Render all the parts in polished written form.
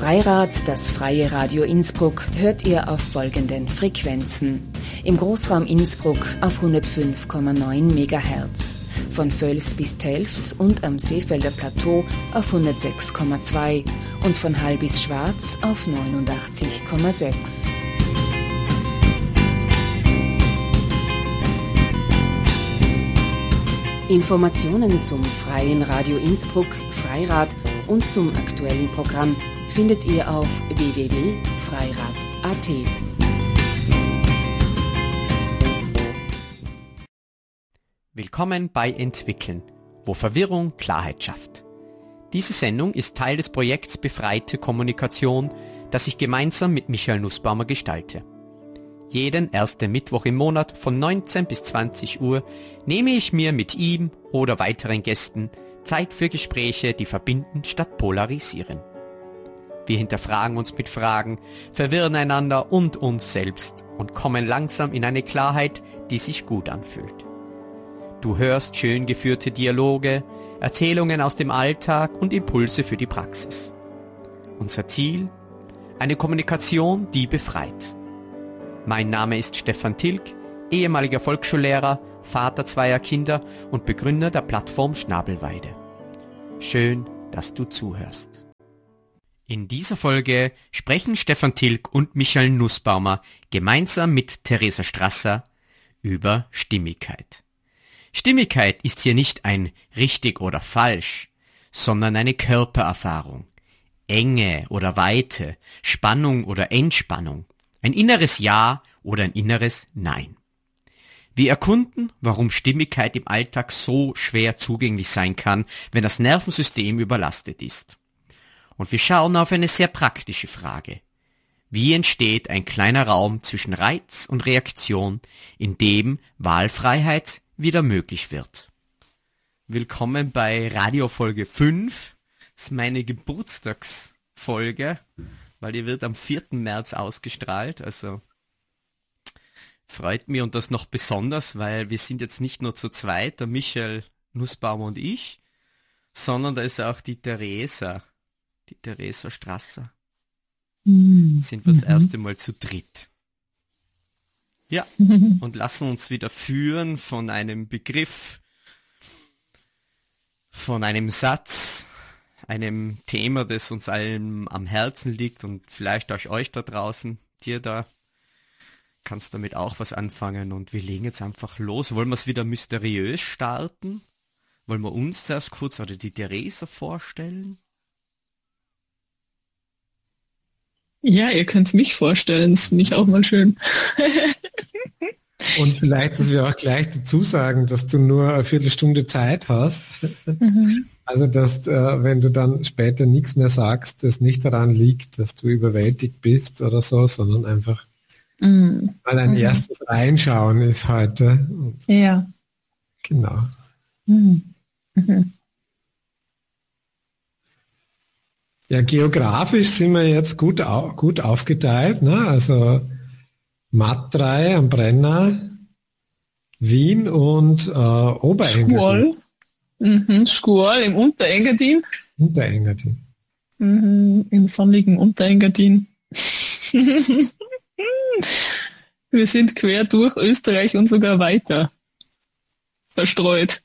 Freirad, das freie Radio Innsbruck, hört ihr auf folgenden Frequenzen. Im Großraum Innsbruck auf 105,9 MHz, von Völs bis Telfs und am Seefelder Plateau auf 106,2 und von Hall bis Schwarz auf 89,6. Informationen zum Freien Radio Innsbruck, Freirad und zum aktuellen Programm findet ihr auf www.freirad.at. Willkommen bei Entwickeln, wo Verwirrung Klarheit schafft. Diese Sendung ist Teil des Projekts Befreite Kommunikation, das ich gemeinsam mit Michael Nussbaumer gestalte. Jeden ersten Mittwoch im Monat von 19 bis 20 Uhr nehme ich mir mit ihm oder weiteren Gästen Zeit für Gespräche, die verbinden statt polarisieren. Wir hinterfragen uns mit Fragen, verwirren einander und uns selbst und kommen langsam in eine Klarheit, die sich gut anfühlt. Du hörst schön geführte Dialoge, Erzählungen aus dem Alltag und Impulse für die Praxis. Unser Ziel? Eine Kommunikation, die befreit. Mein Name ist Stefan Tilk, ehemaliger Volksschullehrer, Vater zweier Kinder und Begründer der Plattform Schnabelweide. Schön, dass du zuhörst. In dieser Folge sprechen Stefan Tilk und Michael Nussbaumer gemeinsam mit Theresa Strasser über Stimmigkeit. Stimmigkeit ist hier nicht ein richtig oder falsch, sondern eine Körpererfahrung. Enge oder Weite, Spannung oder Entspannung. Ein inneres Ja oder ein inneres Nein. Wir erkunden, warum Stimmigkeit im Alltag so schwer zugänglich sein kann, wenn das Nervensystem überlastet ist. Und wir schauen auf eine sehr praktische Frage. Wie entsteht ein kleiner Raum zwischen Reiz und Reaktion, in dem Wahlfreiheit wieder möglich wird? Willkommen bei Radiofolge 5. Das ist meine Geburtstagsfolge, weil die wird am 4. März ausgestrahlt, also freut mich und das noch besonders, weil wir sind jetzt nicht nur zu zweit, der Michael Nussbaumer und ich, sondern da ist auch die Theresa Strasser. Sind wir das erste Mal zu dritt. Ja, und lassen uns wieder führen von einem Begriff, von einem Satz, einem Thema, das uns allen am Herzen liegt und vielleicht auch euch da draußen, dir da, kannst damit auch was anfangen und wir legen jetzt einfach los. Wollen wir es wieder mysteriös starten? Wollen wir uns zuerst kurz oder die Theresa vorstellen? Ja, ihr könnt mich vorstellen, das finde ich auch mal schön. Und vielleicht, dass wir auch gleich dazu sagen, dass du nur eine Viertelstunde Zeit hast. Also, dass, wenn du dann später nichts mehr sagst, das nicht daran liegt, dass du überwältigt bist oder so, sondern einfach mal ein erstes Reinschauen ist heute. Ja. Genau. Ja, geografisch sind wir jetzt gut aufgeteilt, ne? Also Matrei am Brenner, Wien und Oberengadin. Schkuol im Unterengadin. Im sonnigen Unterengadin. Wir sind quer durch Österreich und sogar weiter verstreut.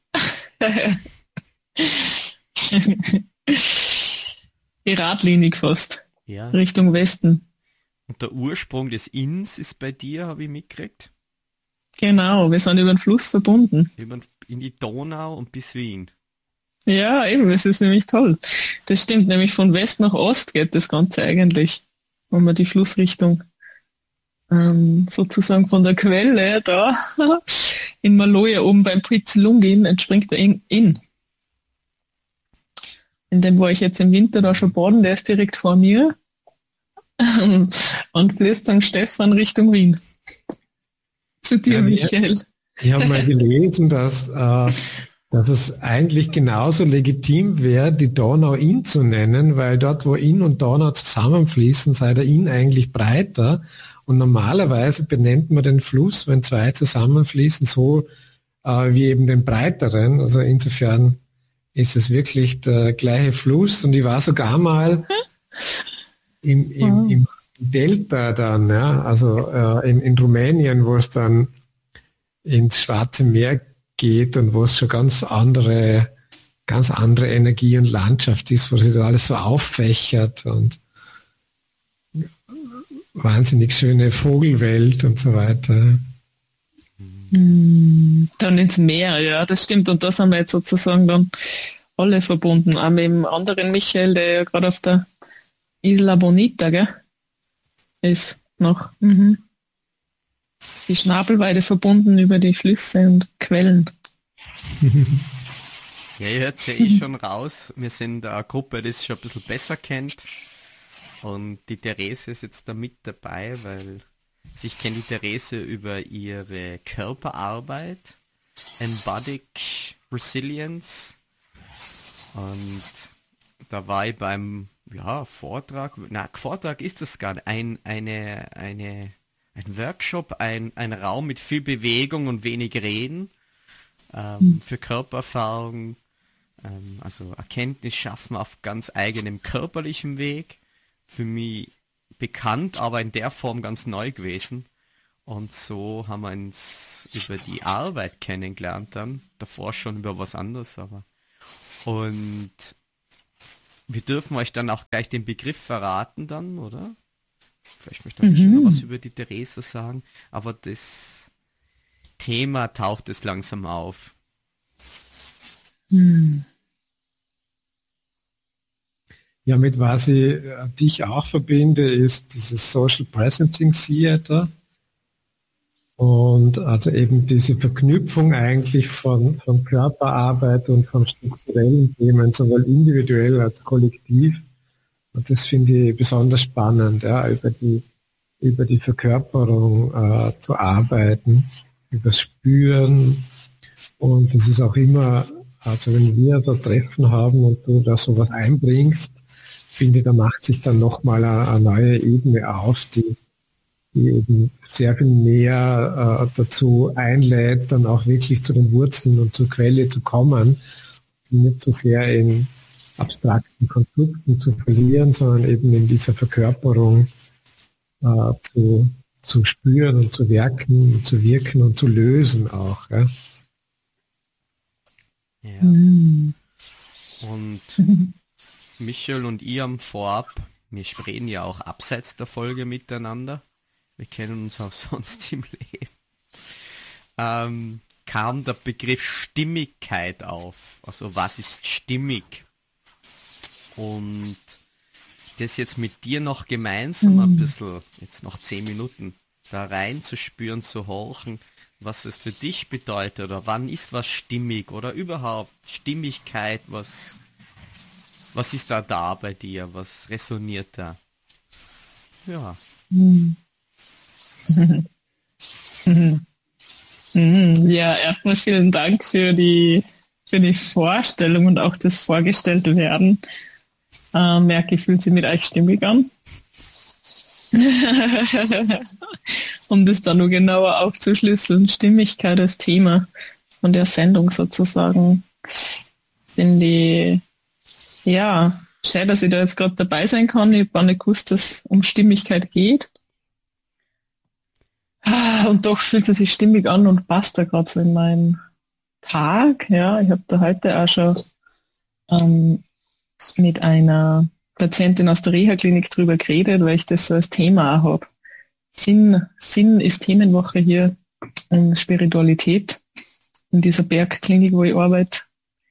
Geradlinig fast. Ja. Richtung Westen. Und der Ursprung des Inns ist bei dir, habe ich mitgekriegt? Genau, wir sind über den Fluss verbunden. In die Donau und bis Wien. Ja, eben, das ist nämlich toll. Das stimmt, nämlich von West nach Ost geht das Ganze eigentlich, wenn man die Flussrichtung sozusagen von der Quelle da in Maloja oben beim Pritzlungin entspringt der Inn. In dem war ich jetzt im Winter da schon baden, der ist direkt vor mir und fließt St. Stefan Richtung Wien. Zu dir, Michael. Ich habe mal gelesen, dass es eigentlich genauso legitim wäre, die Donau Inn zu nennen, weil dort, wo Inn und Donau zusammenfließen, sei der Inn eigentlich breiter. Und normalerweise benennt man den Fluss, wenn zwei zusammenfließen, so wie eben den breiteren. Also insofern ist es wirklich der gleiche Fluss. Und ich war sogar mal im Delta dann, ja, also in Rumänien, wo es dann ins Schwarze Meer geht und wo es schon ganz andere Energie und Landschaft ist, wo sich da alles so auffächert und wahnsinnig schöne Vogelwelt und so weiter. Dann ins Meer, ja, das stimmt. Und da sind wir jetzt sozusagen dann alle verbunden. Auch mit dem anderen Michael, der ja gerade auf der Isla Bonita, gell, ist noch. Die Schnabelweide verbunden über die Flüsse und Quellen. Ja, ihr hört ja eh schon raus. Wir sind eine Gruppe, die es schon ein bisschen besser kennt. Und die Therese ist jetzt da mit dabei, weil ich kenne die Therese über ihre Körperarbeit, Embodic Resilience. Und da war ich beim Vortrag ist das gar nicht, ein Workshop, ein Raum mit viel Bewegung und wenig Reden, für Körpererfahrung, also Erkenntnis schaffen auf ganz eigenem körperlichem Weg. Für mich bekannt, aber in der Form ganz neu gewesen. Und so haben wir uns über die Arbeit kennengelernt dann. Davor schon über was anderes, aber. Und wir dürfen euch dann auch gleich den Begriff verraten dann, oder? Vielleicht möchte ich noch was über die Therese sagen, aber das Thema taucht es langsam auf. Ja, mit was ich dich auch verbinde, ist dieses Social Presencing Theater. Und also eben diese Verknüpfung eigentlich von Körperarbeit und von strukturellen Themen, sowohl individuell als kollektiv. Und das finde ich besonders spannend, ja, über die Verkörperung zu arbeiten, über das Spüren. Und das ist auch immer, also wenn wir da Treffen haben und du da sowas einbringst, finde ich, da macht sich dann nochmal eine neue Ebene auf, die eben sehr viel näher dazu einlädt, dann auch wirklich zu den Wurzeln und zur Quelle zu kommen, nicht so sehr in abstrakten Konstrukten zu verlieren, sondern eben in dieser Verkörperung zu spüren und zu wirken und zu lösen auch. Ja. Ja. Und Michael und ich am Vorab, wir sprechen ja auch abseits der Folge miteinander. Wir kennen uns auch sonst im Leben. Kam der Begriff Stimmigkeit auf. Also was ist stimmig? Und das jetzt mit dir noch gemeinsam ein bisschen, jetzt noch 10 Minuten, da rein zu spüren, zu horchen, was es für dich bedeutet oder wann ist was stimmig oder überhaupt Stimmigkeit, was ist da bei dir, was resoniert da? Ja. Ja, erstmal vielen Dank für die Vorstellung und auch das vorgestellte Werden. Merke, fühlt sich mit euch stimmig an. Um das dann nur genauer aufzuschlüsseln, Stimmigkeit als Thema von der Sendung sozusagen. Finde ich, ja, schön, dass ich da jetzt gerade dabei sein kann. Ich habe gar nicht gewusst, dass es um Stimmigkeit geht. Und doch fühlt es sich stimmig an und passt da gerade so in meinen Tag. Ja, ich habe da heute auch schon mit einer Patientin aus der Reha-Klinik drüber geredet, weil ich das so als Thema auch habe. Sinn ist Themenwoche hier und Spiritualität in dieser Bergklinik, wo ich arbeite.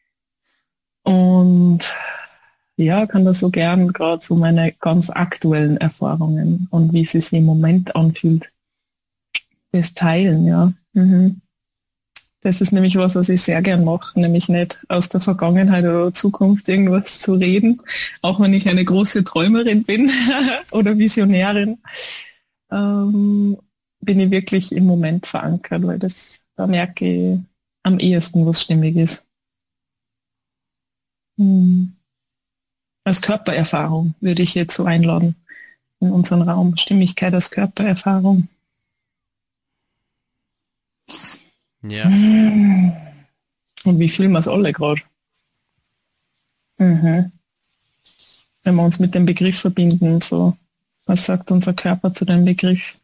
Und ja, kann da so gern gerade so meine ganz aktuellen Erfahrungen und wie es sich im Moment anfühlt, das teilen, ja. Das ist nämlich was ich sehr gern mache, nämlich nicht aus der Vergangenheit oder Zukunft irgendwas zu reden, auch wenn ich eine große Träumerin bin oder Visionärin, bin ich wirklich im Moment verankert, weil da merke ich am ehesten, was stimmig ist. Als Körpererfahrung würde ich jetzt so einladen in unseren Raum. Stimmigkeit als Körpererfahrung. Ja. Und wie fühlen wir es alle gerade? Wenn wir uns mit dem Begriff verbinden, so Was sagt unser Körper zu dem Begriff?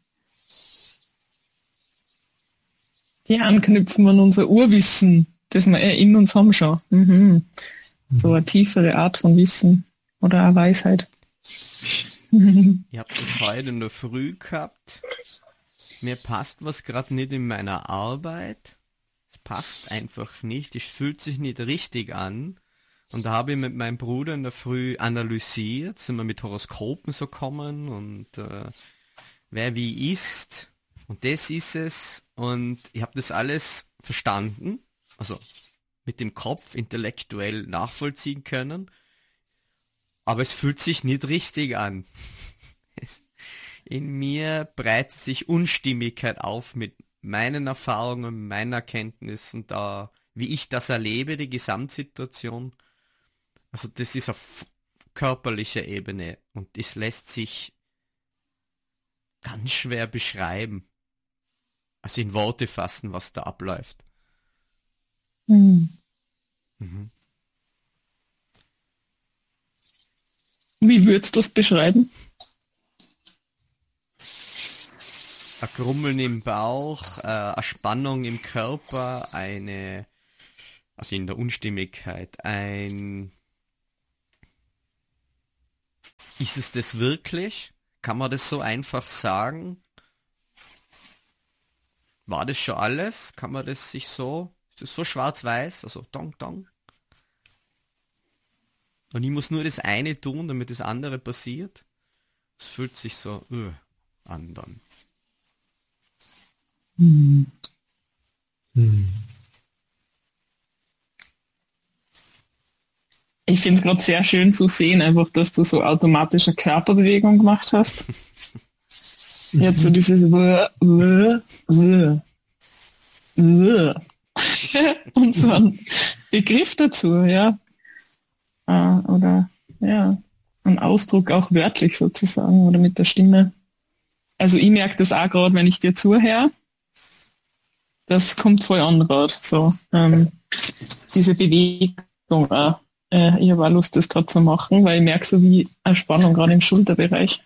Die anknüpfen an unser Urwissen, das wir in uns haben schon. So eine tiefere Art von Wissen oder eine Weisheit. Ich habe das heute in der Früh gehabt. Mir passt was gerade nicht in meiner Arbeit. Es passt einfach nicht. Es fühlt sich nicht richtig an. Und da habe ich mit meinem Bruder in der Früh analysiert, sind wir mit Horoskopen so kommen und wer wie ist. Und das ist es. Und ich habe das alles verstanden. Also mit dem Kopf intellektuell nachvollziehen können. Aber es fühlt sich nicht richtig an. In mir breitet sich Unstimmigkeit auf mit meinen Erfahrungen, meinen Erkenntnissen, da, wie ich das erlebe, die Gesamtsituation. Also das ist auf körperlicher Ebene und es lässt sich ganz schwer beschreiben. Also in Worte fassen, was da abläuft. Mhm. Wie würdest du das beschreiben? Ein Grummeln im Bauch, eine Spannung im Körper, also in der Unstimmigkeit, ist es das wirklich? Kann man das so einfach sagen? War das schon alles? Kann man das sich so, ist das so schwarz-weiß, also dong dong? Und ich muss nur das eine tun, damit das andere passiert? Es fühlt sich so an dann. Ich finde es gerade sehr schön zu sehen, einfach, dass du so automatische Körperbewegung gemacht hast. Jetzt so dieses und so ein Begriff dazu, ja. Oder ja, ein Ausdruck auch wörtlich sozusagen oder mit der Stimme. Also ich merke das auch gerade, wenn ich dir zuhöre. Das kommt voll an gerade, so diese Bewegung auch. Ich habe auch Lust, das gerade zu machen, weil ich merke so wie eine Spannung gerade im Schulterbereich.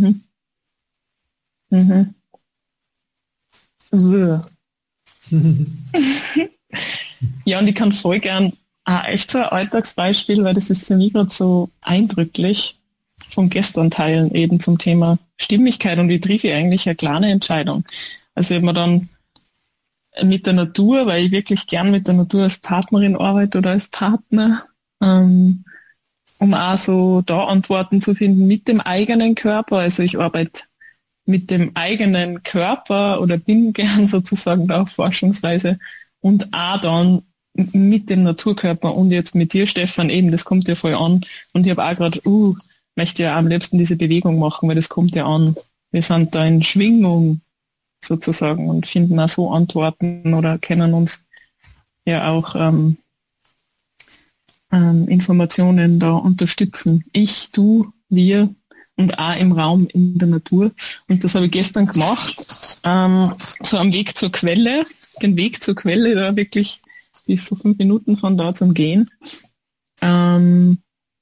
Ja, und ich kann voll gern echt so ein Alltagsbeispiel, weil das ist für mich gerade so eindrücklich von gestern teilen, eben zum Thema Stimmigkeit und wie treffe ich eigentlich eine kleine Entscheidung. Also ich habe mir dann mit der Natur, weil ich wirklich gern mit der Natur als Partnerin arbeite oder als Partner, um auch so da Antworten zu finden mit dem eigenen Körper. Also ich arbeite mit dem eigenen Körper oder bin gern sozusagen da auf Forschungsreise und auch dann mit dem Naturkörper und jetzt mit dir, Stefan, eben, das kommt ja voll an. Und ich habe auch gerade, möchte ja am liebsten diese Bewegung machen, weil das kommt ja an. Wir sind da in Schwingung sozusagen und finden auch so Antworten oder können uns ja auch Informationen da unterstützen. Ich, du, wir und auch im Raum in der Natur. Und das habe ich gestern gemacht, so am Weg zur Quelle, den Weg zur Quelle, da wirklich bis so 5 Minuten von da zum Gehen, den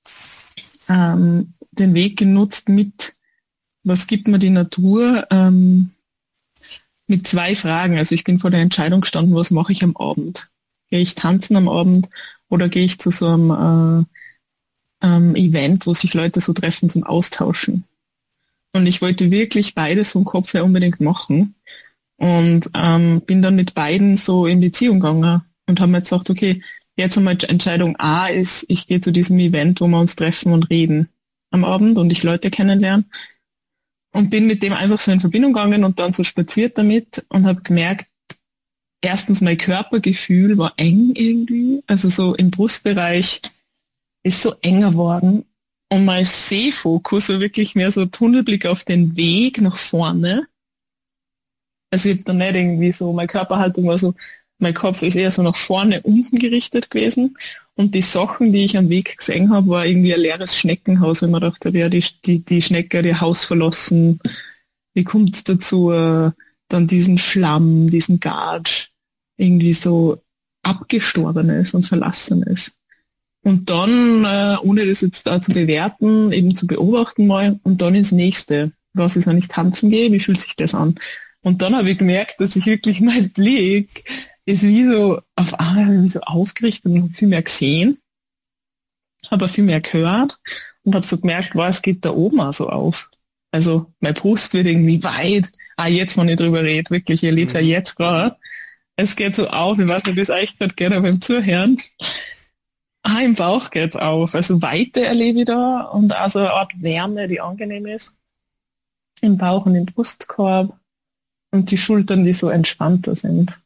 Weg genutzt mit, was gibt mir die Natur, mit 2 Fragen. Also ich bin vor der Entscheidung gestanden, was mache ich am Abend? Gehe ich tanzen am Abend oder gehe ich zu so einem Event, wo sich Leute so treffen zum Austauschen? Und ich wollte wirklich beides vom Kopf her unbedingt machen und bin dann mit beiden so in Beziehung gegangen und haben mir jetzt gesagt, okay, jetzt einmal Entscheidung A ist, ich gehe zu diesem Event, wo wir uns treffen und reden am Abend und ich Leute kennenlernen. Und bin mit dem einfach so in Verbindung gegangen und dann so spaziert damit und habe gemerkt, erstens mein Körpergefühl war eng irgendwie, also so im Brustbereich ist so enger geworden und mein Sehfokus war wirklich mehr so Tunnelblick auf den Weg nach vorne. Also ich habe dann nicht irgendwie so, meine Körperhaltung war so, mein Kopf ist eher so nach vorne unten gerichtet gewesen und die Sachen, die ich am Weg gesehen habe, war irgendwie ein leeres Schneckenhaus, wenn man dachte, ja, die Schnecke hat ihr Haus verlassen, wie kommt es dazu, dann diesen Schlamm, diesen Gatsch, irgendwie so abgestorbenes und verlassenes. Und dann, ohne das jetzt da zu bewerten, eben zu beobachten mal und dann ins Nächste. was ist, wenn ich tanzen gehe, wie fühlt sich das an? Und dann habe ich gemerkt, dass ich wirklich, mein Blick ist wie so auf einmal wie so aufgerichtet und habe viel mehr gesehen, habe viel mehr gehört und habe so gemerkt, wow, es geht da oben auch so auf. Also meine Brust wird irgendwie weit. Jetzt, wenn ich drüber rede, wirklich, ihr lebt ja jetzt gerade. Es geht so auf, ich weiß nicht, wie es euch gerade geht, aber beim Zuhören. Im Bauch geht's auf. Also Weite erlebe ich da und auch so eine Art Wärme, die angenehm ist. Im Bauch und im Brustkorb. Und die Schultern, die so entspannter sind.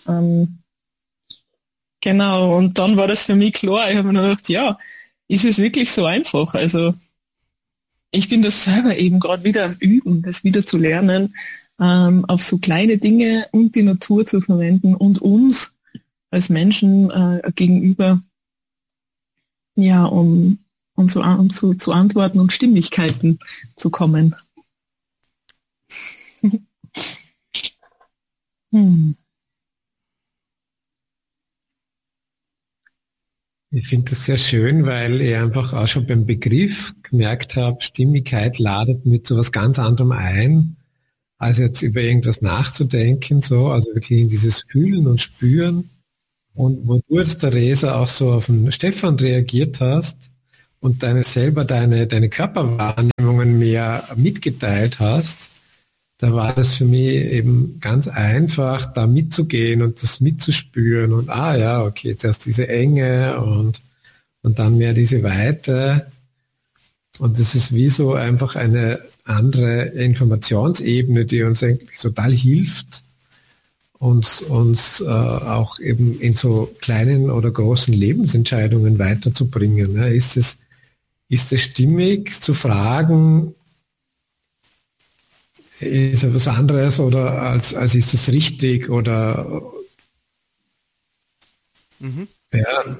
Genau, und dann war das für mich klar. Ich habe mir gedacht, ja, ist es wirklich so einfach? Also ich bin das selber eben gerade wieder am Üben, das wieder zu lernen, auf so kleine Dinge und die Natur zu verwenden und uns als Menschen gegenüber, ja, um zu antworten und Stimmigkeiten zu kommen. Ich finde das sehr schön, weil ich einfach auch schon beim Begriff gemerkt habe, Stimmigkeit ladet mit so was ganz anderem ein, als jetzt über irgendwas nachzudenken, so, also wirklich in dieses Fühlen und Spüren. Und wo du jetzt, Theresa, auch so auf den Stefan reagiert hast und deine Körperwahrnehmungen mehr mitgeteilt hast, da war das für mich eben ganz einfach, da mitzugehen und das mitzuspüren und ja, okay, zuerst diese Enge und dann mehr diese Weite. Und das ist wie so einfach eine andere Informationsebene, die uns eigentlich total hilft, uns auch eben in so kleinen oder großen Lebensentscheidungen weiterzubringen. Ja, ist es stimmig zu fragen, ist es was anderes oder als ist es richtig oder ja.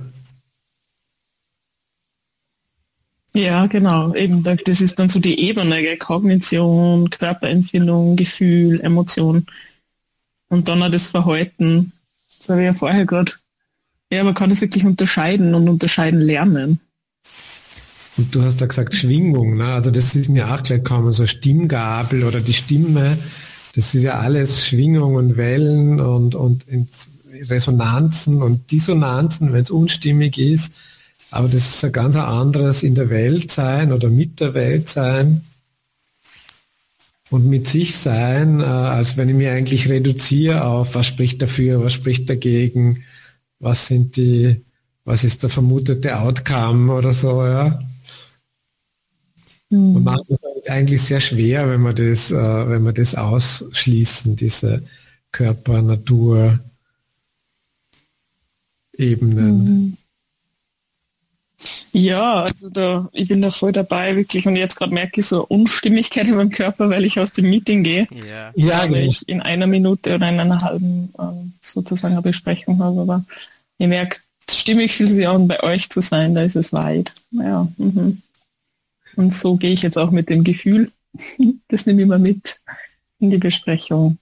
Ja, genau. Eben, das ist dann so die Ebene, gell? Kognition, Körperempfindung, Gefühl, Emotion und dann auch das Verhalten. Das habe ich ja vorher gerade. Ja, man kann es wirklich unterscheiden und unterscheiden lernen. Und du hast da gesagt Schwingung, ne? Also das ist mir auch gleich gekommen, so Stimmgabel oder die Stimme, das ist ja alles Schwingung und Wellen und Resonanzen und Dissonanzen, wenn es unstimmig ist. Aber das ist ein ganz anderes in der Welt sein oder mit der Welt sein und mit sich sein, als wenn ich mir eigentlich reduziere auf, was spricht dafür, was spricht dagegen, was ist der vermutete Outcome oder so, ja. Und macht es eigentlich sehr schwer, wenn wir das ausschließen, diese Körper-Natur-Ebenen. Ja, also ich bin da voll dabei, wirklich. Und jetzt gerade merke ich so Unstimmigkeit in meinem Körper, weil ich aus dem Meeting gehe. Ja, weil ich in einer Minute oder in einer halben sozusagen eine Besprechung habe. Aber ich merke, stimmig fühlt sich an, bei euch zu sein, da ist es weit. Ja. Und so gehe ich jetzt auch mit dem Gefühl. Das nehme ich mal mit in die Besprechung.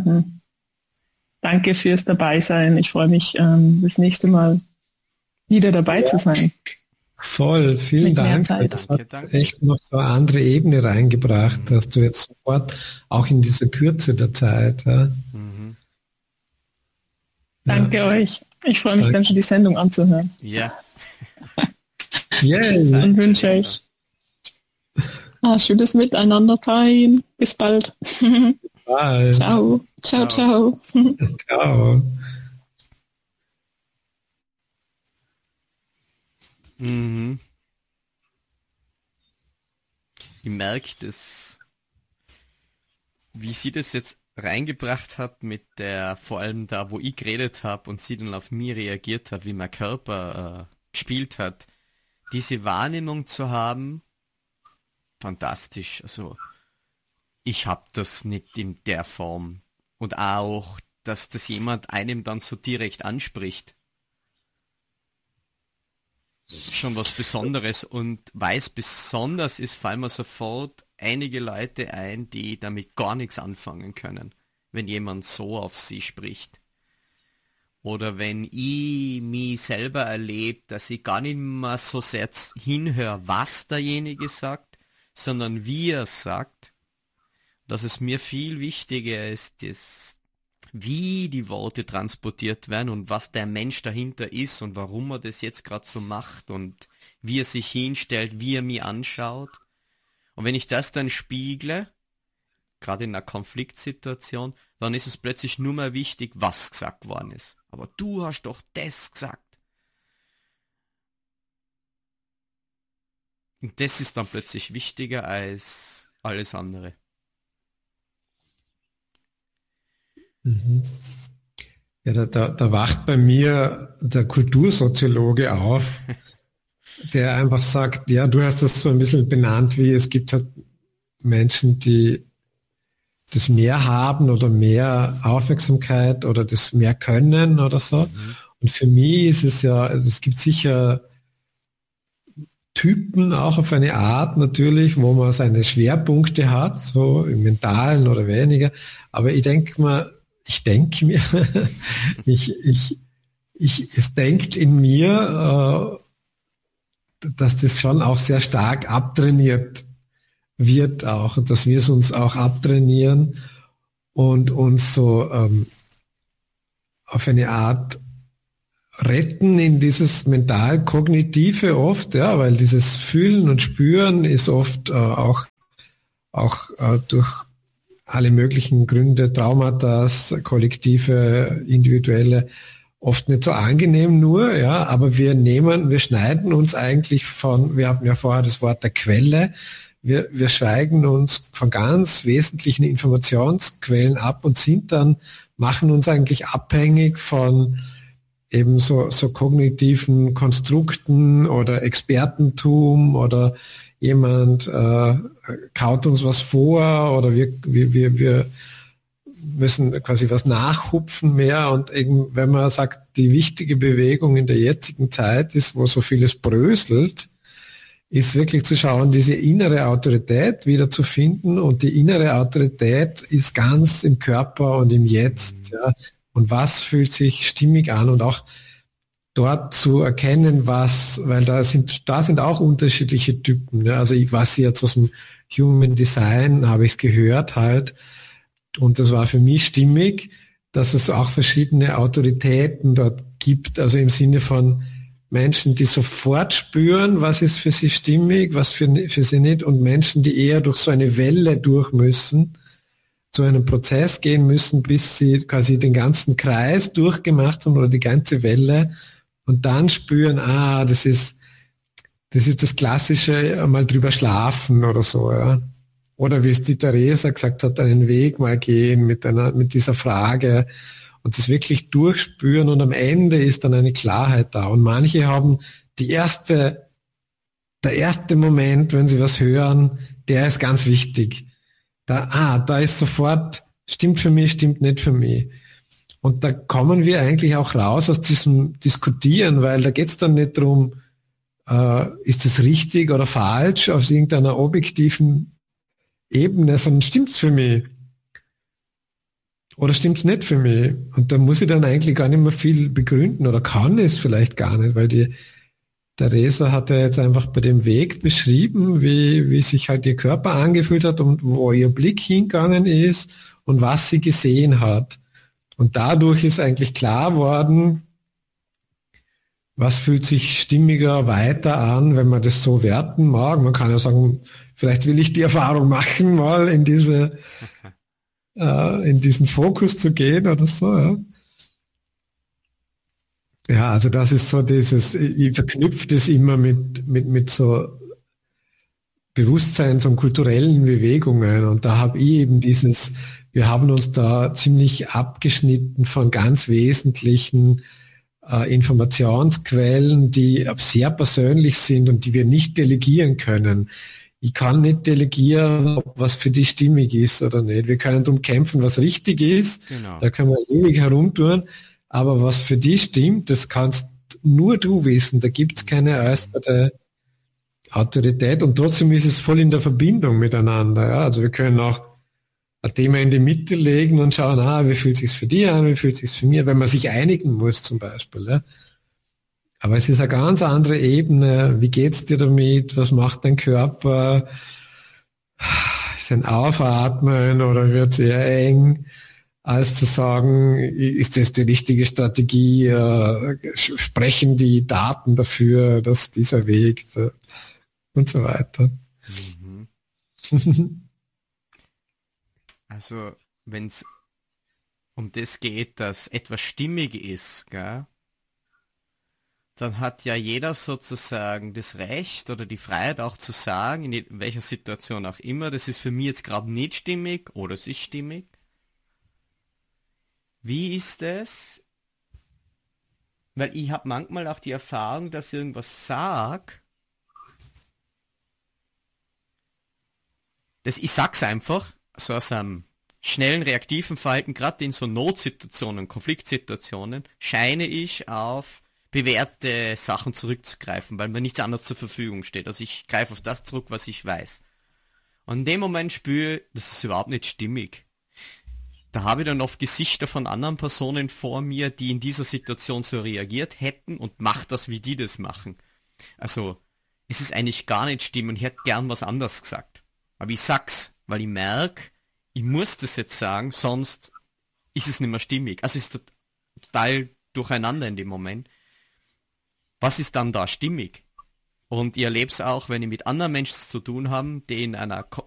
Danke fürs Dabeisein. Ich freue mich, das nächste Mal wieder dabei zu sein. Voll, vielen Dank. Das hat echt noch so eine andere Ebene reingebracht, dass du jetzt sofort auch in dieser Kürze der Zeit. Ja. Danke euch. Ich freue mich dann schon, die Sendung anzuhören. Ja. Und wünsche euch schönes Miteinander teilen. Bis bald. Bye. Ciao. Ciao, ciao. Ciao. Ich merke das, wie sie das jetzt reingebracht hat mit der, vor allem da, wo ich geredet habe und sie dann auf mich reagiert hat, wie mein Körper gespielt hat, diese Wahrnehmung zu haben, fantastisch. Also ich habe das nicht in der Form. Und auch, dass das jemand einem dann so direkt anspricht. Schon was Besonderes, und weil es besonders ist, fallen mir sofort einige Leute ein, die damit gar nichts anfangen können, wenn jemand so auf sie spricht. Oder wenn ich mich selber erlebe, dass ich gar nicht mehr so sehr hinhöre, was derjenige sagt, sondern wie er sagt, dass es mir viel wichtiger ist, wie die Worte transportiert werden und was der Mensch dahinter ist und warum er das jetzt gerade so macht und wie er sich hinstellt, wie er mich anschaut. Und wenn ich das dann spiegle, gerade in einer Konfliktsituation, dann ist es plötzlich nur mehr wichtig, was gesagt worden ist. Aber du hast doch das gesagt. Und das ist dann plötzlich wichtiger als alles andere. Mhm. Ja, da wacht bei mir der Kultursoziologe auf, der einfach sagt, ja, du hast das so ein bisschen benannt, wie es gibt halt Menschen, die das mehr haben oder mehr Aufmerksamkeit oder das mehr können oder so. Mhm. Und für mich ist es ja, also es gibt sicher Typen auch auf eine Art natürlich, wo man seine Schwerpunkte hat, so im Mentalen oder weniger. Aber es denkt in mir, dass das schon auch sehr stark abtrainiert wird auch, und dass wir es uns auch abtrainieren und uns so auf eine Art retten in dieses mental-kognitive oft, ja, weil dieses Fühlen und Spüren ist oft auch durch alle möglichen Gründe, Traumata, kollektive, individuelle, oft nicht so angenehm nur, ja, aber wir schneiden uns eigentlich wir hatten ja vorher das Wort der Quelle, wir schweigen uns von ganz wesentlichen Informationsquellen ab und machen uns eigentlich abhängig von eben so kognitiven Konstrukten oder Expertentum oder jemand kaut uns was vor oder wir müssen quasi was nachhupfen mehr und eben, wenn man sagt, die wichtige Bewegung in der jetzigen Zeit ist, wo so vieles bröselt, ist wirklich zu schauen, diese innere Autorität wieder zu finden und die innere Autorität ist ganz im Körper und im Jetzt, ja. Und was fühlt sich stimmig an und auch dort zu erkennen, weil da sind auch unterschiedliche Typen. Ne? Also was jetzt aus dem Human Design habe ich es gehört halt und das war für mich stimmig, dass es auch verschiedene Autoritäten dort gibt, also im Sinne von Menschen, die sofort spüren, was ist für sie stimmig, was für sie nicht und Menschen, die eher durch so eine Welle durch müssen, zu einem Prozess gehen müssen, bis sie quasi den ganzen Kreis durchgemacht haben oder die ganze Welle und dann spüren, das ist das Klassische, mal drüber schlafen oder so, ja. Oder wie es die Theresa gesagt hat, einen Weg mal gehen mit dieser Frage und das wirklich durchspüren und am Ende ist dann eine Klarheit da. Und manche haben der erste Moment, wenn sie was hören, der ist ganz wichtig. Da ist sofort, stimmt für mich, stimmt nicht für mich. Und da kommen wir eigentlich auch raus aus diesem Diskutieren, weil da geht es dann nicht darum, ist es richtig oder falsch auf irgendeiner objektiven Ebene, sondern stimmt's für mich? Oder stimmt's nicht für mich? Und da muss ich dann eigentlich gar nicht mehr viel begründen oder kann es vielleicht gar nicht, weil die Theresa hat ja jetzt einfach bei dem Weg beschrieben, wie sich halt ihr Körper angefühlt hat und wo ihr Blick hingegangen ist und was sie gesehen hat. Und dadurch ist eigentlich klar worden, was fühlt sich stimmiger weiter an, wenn man das so werten mag. Man kann ja sagen, vielleicht will ich die Erfahrung machen, mal in diesen Fokus zu gehen oder so. Ja. Ja, also das ist so ich verknüpfe das immer mit so Bewusstseins- und kulturellen Bewegungen und da habe ich eben wir haben uns da ziemlich abgeschnitten von ganz wesentlichen Informationsquellen, die sehr persönlich sind und die wir nicht delegieren können. Ich kann nicht delegieren, ob was für dich stimmig ist oder nicht. Wir können darum kämpfen, was richtig ist. Genau. Da können wir ewig herumtun. Aber was für dich stimmt, das kannst nur du wissen. Da gibt es keine äußere Autorität und trotzdem ist es voll in der Verbindung miteinander. Ja? Also wir können auch ein Thema in die Mitte legen und schauen, wie fühlt es sich für dich an, wie fühlt es sich für mich, wenn man sich einigen muss zum Beispiel. Ja? Aber es ist eine ganz andere Ebene. Wie geht's dir damit? Was macht dein Körper? Es bisschen aufatmen oder wird sehr eng, als zu sagen, ist das die richtige Strategie, sprechen die Daten dafür, dass dieser Weg und so weiter. Also, wenn es um das geht, dass etwas stimmig ist, gell, dann hat ja jeder sozusagen das Recht oder die Freiheit auch zu sagen, in welcher Situation auch immer, das ist für mich jetzt gerade nicht stimmig oder es ist stimmig. Wie ist es? Weil ich habe manchmal auch die Erfahrung, dass ich irgendwas sag, ich sag's einfach, so aus einem schnellen reaktiven Verhalten, gerade in so Notsituationen, Konfliktsituationen, scheine ich auf bewährte Sachen zurückzugreifen, weil mir nichts anderes zur Verfügung steht. Also ich greife auf das zurück, was ich weiß. Und in dem Moment spüre ich, das ist überhaupt nicht stimmig. Da habe ich dann oft Gesichter von anderen Personen vor mir, die in dieser Situation so reagiert hätten und mach das, wie die das machen. Also es ist eigentlich gar nicht stimmig und ich hätte gern was anderes gesagt. Aber ich sag's, weil ich merke, ich muss das jetzt sagen, sonst ist es nicht mehr stimmig. Also es ist total durcheinander in dem Moment. Was ist dann da stimmig? Und ich erlebe es auch, wenn ich mit anderen Menschen zu tun habe, die in einer